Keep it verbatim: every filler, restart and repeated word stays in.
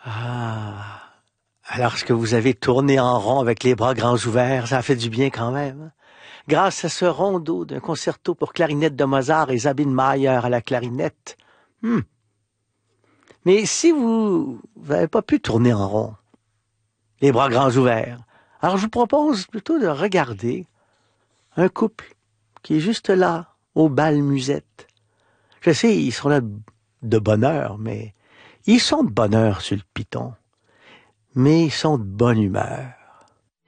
Ah, alors ce que vous avez tourné en rond avec les bras grands ouverts, ça a fait du bien quand même. Grâce à ce rondeau d'un concerto pour clarinette de Mozart et Sabine Mayer à la clarinette. Hmm. Mais si vous n'avez pas pu tourner en rond, les bras grands ouverts, alors je vous propose plutôt de regarder un couple qui est juste là, au bal musette. Je sais, ils sont là de bonne heure, mais ils sont de bonne heure sur le piton. Mais ils sont de bonne humeur.